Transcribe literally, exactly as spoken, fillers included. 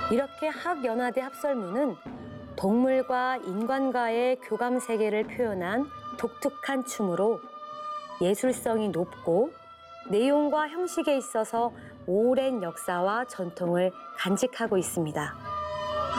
이렇게 학연화대 합설무는 동물과 인간과의 교감 세계를 표현한 독특한 춤으로 예술성이 높고 내용과 형식에 있어서 오랜 역사와 전통을 간직하고 있습니다.